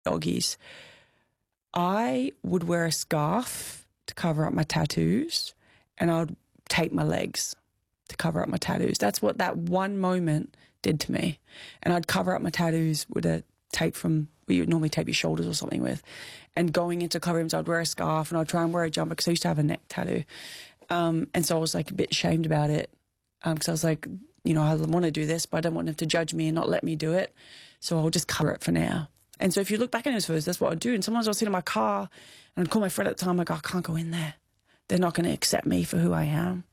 doggies. I would wear a scarf to cover up my tattoos, and I would tape my legs to cover up my tattoos. That's what that one moment did to me. And I'd cover up my tattoos with a tape from where you would normally tape your shoulders or something with. And going into club rooms, I'd wear a scarf and I'd try and wear a jumper because I used to have a neck tattoo. And so I was like a bit ashamed about it because I was like, you know, I want to do this, but I don't want them to judge me and not let me do it. So I'll just cover it for now. And so if you look back in those photos, that's what I'd do. And sometimes I'll sit in my car and I'd call my friend at the time, like, I can't go in there. They're not going to accept me for who I am.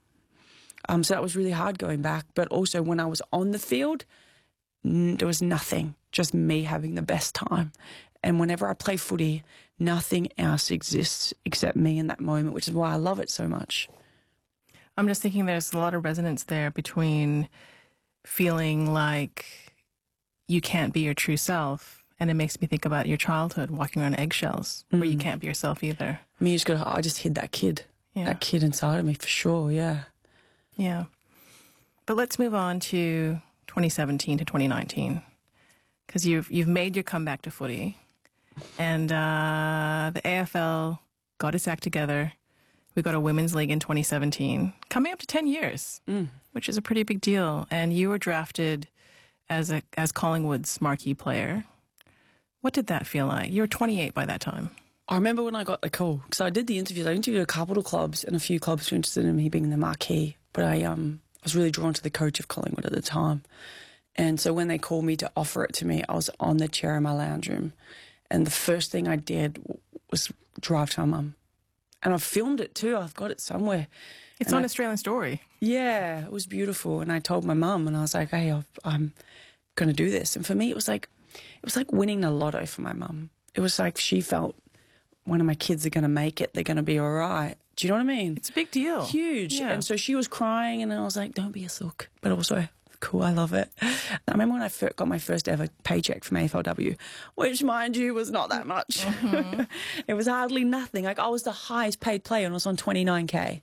So that was really hard going back. But also when I was on the field, there was nothing, just me having the best time. And whenever I play footy, nothing else exists except me in that moment, which is why I love it so much. I'm just thinking there's a lot of resonance there between feeling like you can't be your true self, and it makes me think about your childhood, walking around eggshells, where you can't be yourself either. I mean, I just hid that kid inside of me for sure, yeah. Yeah. But let's move on to 2017 to 2019, because you've made your comeback to footy, and the AFL got its act together. We got a women's league in 2017, coming up to 10 years, which is a pretty big deal. And you were drafted as Collingwood's marquee player. What did that feel like? You were 28 by that time. I remember when I got the call, because I did the interviews. I interviewed a couple of clubs, and a few clubs were interested in me being the marquee. But I was really drawn to the coach of Collingwood at the time. And so when they called me to offer it to me, I was on the chair in my lounge room. And the first thing I did was drive to my mum. And I've filmed it too. I've got it somewhere. It's on Australian Story. Yeah, it was beautiful. And I told my mum, and I was like, hey, I'm going to do this. And for me, it was like winning the lotto for my mum. It was like she felt one of my kids are going to make it. They're going to be all right. Do you know what I mean? It's a big deal. Huge. Yeah. And so she was crying, and I was like, don't be a sook. But also, cool, I love it. I remember when I got my first ever paycheck from AFLW, which, mind you, was not that much. It was hardly nothing. Like, I was the highest paid player, and I was on 29K.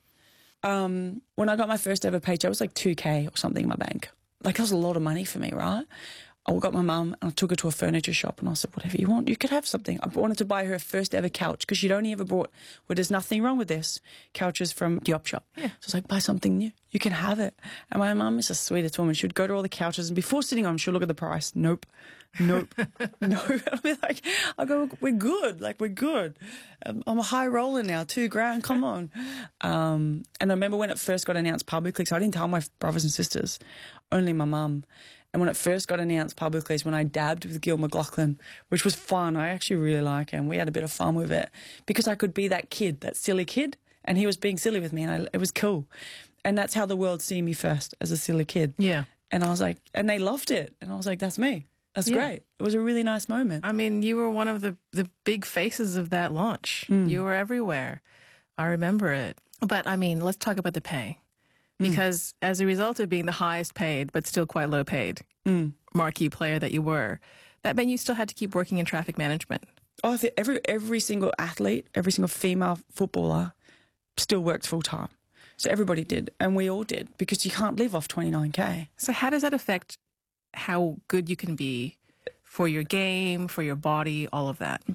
When I got my first ever paycheck, it was like 2K or something in my bank. Like, that was a lot of money for me, right? I got my mum and I took her to a furniture shop and I said, whatever you want, you could have something. I wanted to buy her first ever couch because she'd only ever bought, well, there's nothing wrong with this, couches from the op shop. Yeah. So I was like, buy something new. You can have it. And my mum is the sweetest woman. She would go to all the couches and before sitting on them, she'll look at the price. Nope. No. I'll be like, I'll go, we're good. Like, we're good. I'm a high roller now, $2,000. Come on. And I remember when it first got announced publicly, so I didn't tell my brothers and sisters, only my mum. And when it first got announced publicly is when I dabbed with Gil McLachlan, which was fun. I actually really like him. We had a bit of fun with it because I could be that kid, that silly kid, and he was being silly with me, and it was cool. And that's how the world see me first, as a silly kid. Yeah. And I was like, and they loved it. And I was like, that's me. That's great. It was a really nice moment. I mean, you were one of the big faces of that launch. You were everywhere. I remember it. But, I mean, let's talk about the pay. Because as a result of being the highest paid, but still quite low paid marquee player that you were, that meant you still had to keep working in traffic management. Oh, I think every single athlete, every single female footballer still worked full time. So everybody did, and we all did, because you can't live off 29K. So how does that affect how good you can be for your game, for your body, all of that?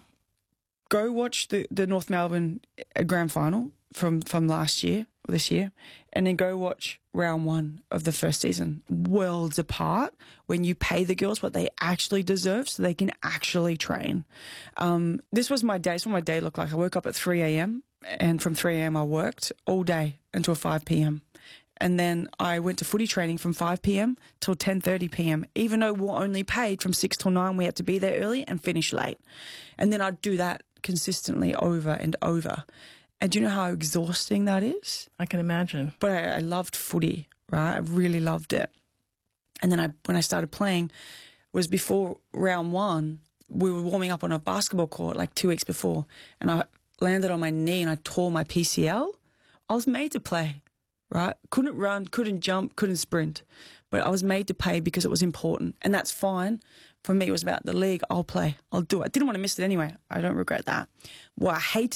Go watch the North Melbourne Grand Final from last year, or this year, and then go watch round one of the first season. Worlds apart when you pay the girls what they actually deserve so they can actually train. This was my day. This is what my day looked like. I woke up at 3 a.m. and from 3 a.m. I worked all day until 5 p.m. And then I went to footy training from 5 p.m. till 10:30 p.m. Even though we were only paid from 6 till 9, we had to be there early and finish late. And then I'd do that consistently over and over. And do you know how exhausting that is? I can imagine. But I loved footy, right? I really loved it. And then when I started playing, was before round one, we were warming up on a basketball court like 2 weeks before, and I landed on my knee and I tore my PCL. I was made to play, right? Couldn't run, couldn't jump, couldn't sprint. But I was made to play because it was important. And that's fine. For me, it was about the league. I'll play. I'll do it. I didn't want to miss it anyway. I don't regret that. What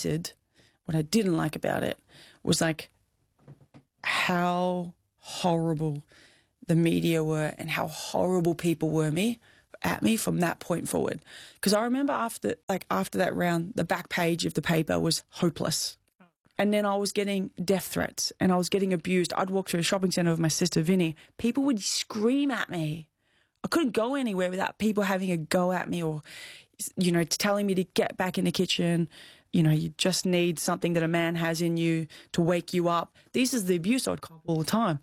I didn't like about it was like how horrible the media were and how horrible people were at me from that point forward. Because I remember after that round, the back page of the paper was hopeless. And then I was getting death threats and I was getting abused. I'd walk through a shopping centre with my sister Vinny. People would scream at me. I couldn't go anywhere without people having a go at me or, you know, telling me to get back in the kitchen. You know, you just need something that a man has in you to wake you up. This is the abuse I'd cop all the time.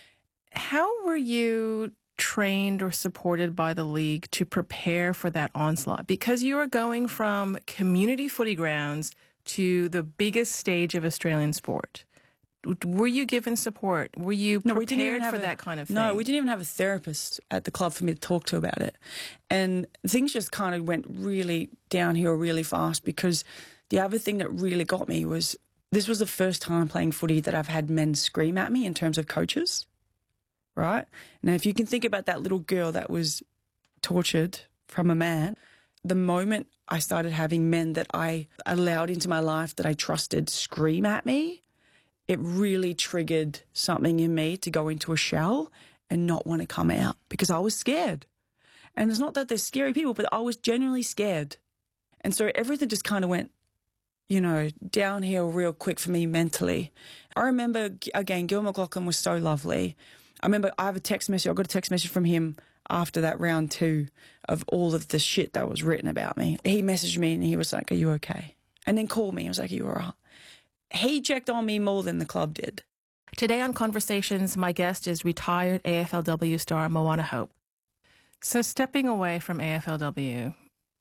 How were you trained or supported by the league to prepare for that onslaught? Because you were going from community footy grounds to the biggest stage of Australian sport. Were you given support? Were you prepared for that kind of thing? No, we didn't even have a therapist at the club for me to talk to about it. And things just kind of went really downhill really fast because the other thing that really got me was this was the first time playing footy that I've had men scream at me in terms of coaches, right? Now, if you can think about that little girl that was tortured from a man, the moment I started having men that I allowed into my life that I trusted scream at me, it really triggered something in me to go into a shell and not want to come out because I was scared. And it's not that they're scary people, but I was genuinely scared. And so everything just kind of went, you know, downhill real quick for me mentally. I remember, again, Gil McLachlan was so lovely. I remember I got a text message from him after that round 2 of all of the shit that was written about me. He messaged me and he was like, "Are you okay?" And then called me. He was like, "Are you all right?" He checked on me more than the club did. Today on Conversations, my guest is retired AFLW star Moana Hope. So stepping away from AFLW,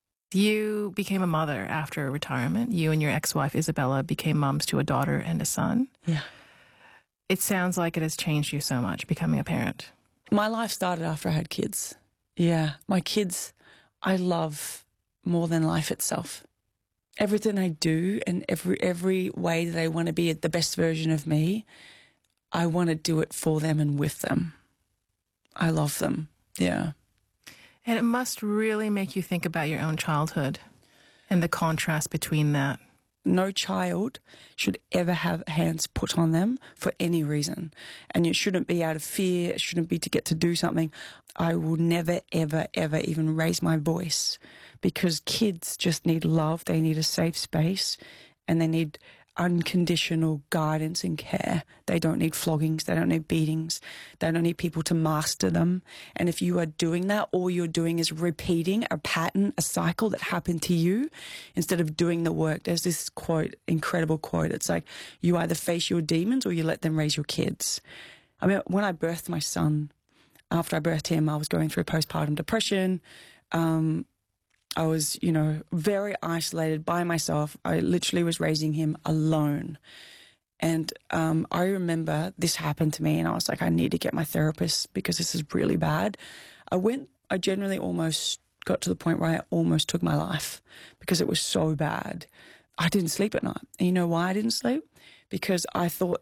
you became a mother after retirement. You and your ex-wife Isabella became mums to a daughter and a son. Yeah. It sounds like it has changed you so much, becoming a parent. My life started after I had kids. Yeah, my kids I love more than life itself. Everything I do and every way that I want to be the best version of me, I want to do it for them and with them. I love them. Yeah. And it must really make you think about your own childhood and the contrast between that. No child should ever have hands put on them for any reason. And it shouldn't be out of fear. It shouldn't be to get to do something. I will never, ever, ever even raise my voice because kids just need love. They need a safe space and they need unconditional guidance and care. They don't need floggings. They don't need beatings. They don't need people to master them. And if you are doing that, all you're doing is repeating a pattern, a cycle that happened to you instead of doing the work. There's this quote, incredible quote. It's like, you either face your demons or you let them raise your kids. I mean, when I birthed my son, after I birthed him, I was going through postpartum depression. I was, you know, very isolated by myself. I literally was raising him alone. And I remember this happened to me and I was like, I need to get my therapist because this is really bad. I generally almost got to the point where I almost took my life because it was so bad. I didn't sleep at night. And you know why I didn't sleep? Because I thought